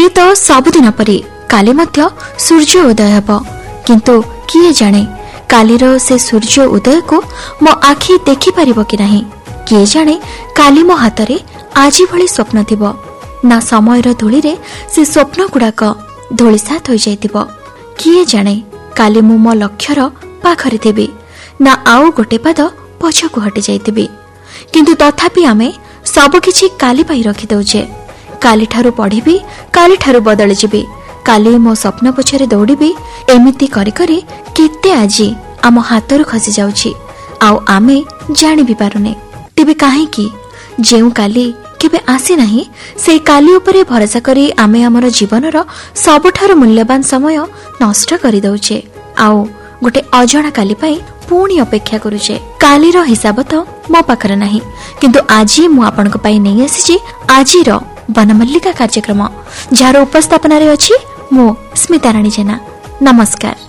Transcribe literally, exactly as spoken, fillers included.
ହୁଏତ सबुदिन परी काली मध्य सूर्य उदय हेब, किंतु किए जाने कालीर से सूर्य उदय को मो आखि देखि पारिबो कि नहीं। किए जाने काली मो हातरे आजी भली स्वप्न थिबो ना समयर धूली रे से स्वप्न गुड़ाक धूलिसात हो जाइतिबो। किए जाने काली मु मो लक्ष्यर पाखरे थिबी ना आउ गोटे पाद पछकु हटि जाइतिबी, किंतु तथापि आमे सब किछि काली पाई रखि दउछे। काली ठारू पढ़िबी, काली ठारू बदली जिबी, काली मो स्वप्न पछरे दौड़िबी, एमिति करी करी केते आजी आम हातरू खसी जाउछि आउ आमे जानि भी पारुने। तेबे काहेकि जेउ काली केबे आसी नाही से काली उपरे भरोसा करी आमे हमर जीवनर सबठारु मूल्यवान समय नष्ट करि दउछे आउ गोटे अजणा काली पाई पुणी अपेक्षा करुचे। कालीर हिसाब तो मो पाखरे नाही, किंतु आज मु आपनक पाई नै आसीछि आजिर वनमल्लिका कार्यक्रम, जार उपस्थापन रे अछि मो स्मिता राणी जेना। नमस्कार।